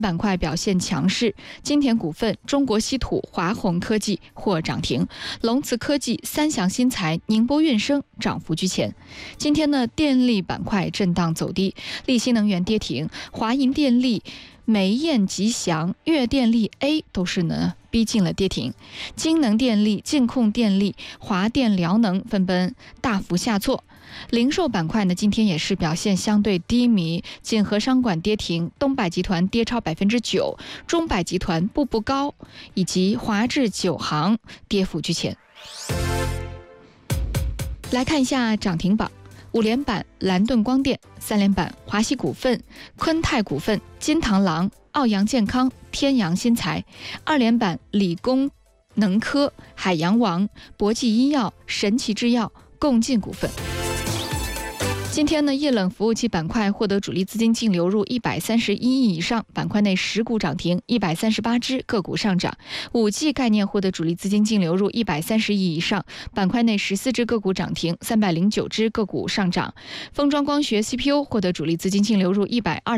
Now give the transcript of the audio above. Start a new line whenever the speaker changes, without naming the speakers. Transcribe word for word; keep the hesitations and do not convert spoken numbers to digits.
板块表现强势，金田股份、中国稀土、华虹科技或涨停，龙磁科技、三祥新材、宁波运升涨幅居前。今天呢，电力板块震荡走低，力新能源跌停，华银电力、梅雁吉祥、粤电力 A 都是呢逼近了跌停，京能电力、晋控电力、华电辽能纷纷大幅下挫。零售板块呢，今天也是表现相对低迷，锦和商管跌停，东百集团跌超百分之九，中百集团、步步高以及华智九行跌幅居前。来看一下涨停榜，五连板蓝盾光电，三连板华西股份、昆泰股份、金螳螂、奥阳健康、天阳新材，二连板理工能科、海洋王、博济医药、神奇制药、共进股份。今天呢，液冷服务器板块获得主力资金净流入一百三十一亿以上，板块内十股涨停，一百三十八只个股上涨。五 G 概念获得主力资金净流入一百三十亿以上，板块内十四只个股涨停，三百零九只个股上涨。封装光学 C P U 获得主力资金净流入一百二